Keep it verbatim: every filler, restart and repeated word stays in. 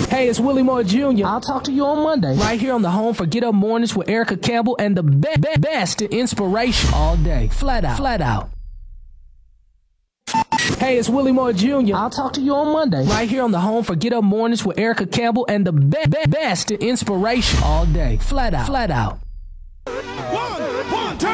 Hey, it's Willie Moore Junior I'll talk to you on Monday, right here on the home for Get Up Mornings with Erica Campbell and the be- be- best in inspiration all day. Flat out, flat out. Hey, it's Willie Moore Junior I'll talk to you on Monday, right here on the home for Get Up Mornings with Erica Campbell and the be- be- best in inspiration all day. Flat out, flat out.